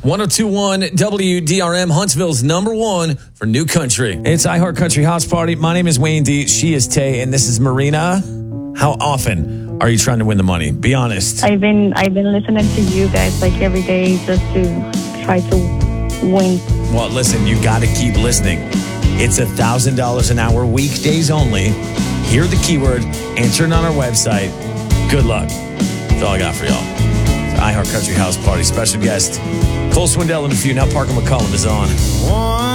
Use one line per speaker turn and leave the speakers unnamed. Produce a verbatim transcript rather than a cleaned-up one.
ten twenty-one W D R M, Huntsville's number one for new country. It's iHeart Country House Party. My name is Wayne D. She is Tay, and this is Marina. How often are you trying to win the money? Be honest.
I've been I've been listening to you guys like every day just to try to win.
Well, listen, you got to keep listening. It's one thousand dollars an hour, weekdays only. Hear the keyword, answer it on our website. Good luck. That's all I got for y'all. It's iHeart Country House Party. Special guest, Cole Swindell in a few. Now Parker McCollum is on.